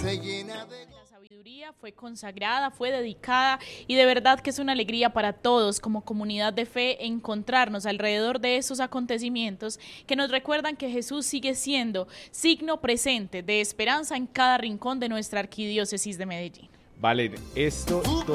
se llena de... La sabiduría fue consagrada, fue dedicada y de verdad que es una alegría para todos como comunidad de fe encontrarnos alrededor de esos acontecimientos que nos recuerdan que Jesús sigue siendo signo presente de esperanza en cada rincón de nuestra arquidiócesis de Medellín. Vale, esto